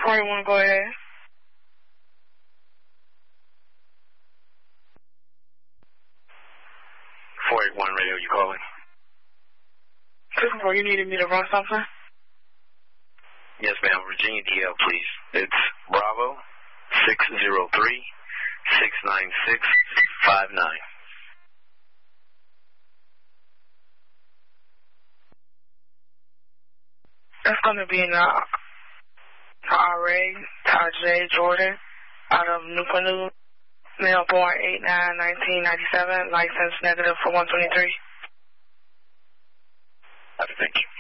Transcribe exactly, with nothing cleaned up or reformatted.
four eight one, go ahead. four eight one radio, you calling? six four, you needed me to run something? Yes, ma'am. Virginia D L, please. It's Bravo six zero three, six nine six, five nine. That's going to be in the R A, Tajay Jordan, out of Newport, male born eight nine nineteen ninety-seven, license negative for one twenty-three. Thank you.